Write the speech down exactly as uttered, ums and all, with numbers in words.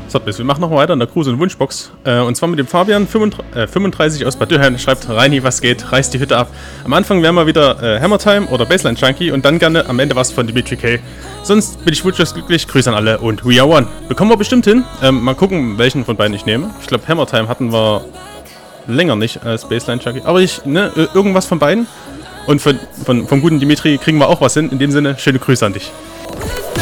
So, wir machen noch mal weiter in der Gruß- und Wunschbox. Äh, und zwar mit dem Fabian, fünfunddreißig aus Bad Dürheim, schreibt: Reini, was geht? Reißt die Hütte ab. Am Anfang wären wir wieder äh, Hammer Time oder Baseline Junkie und dann gerne am Ende was von Dimitri K. Sonst bin ich wunschlos glücklich. Grüße an alle und we are one. Bekommen wir bestimmt hin. Ähm, mal gucken, welchen von beiden ich nehme. Ich glaube, Hammer Time hatten wir länger nicht als Baseline Junkie. Aber ich, ne, irgendwas von beiden. Und von, von, vom guten Dimitri kriegen wir auch was hin. In dem Sinne, schöne Grüße an dich.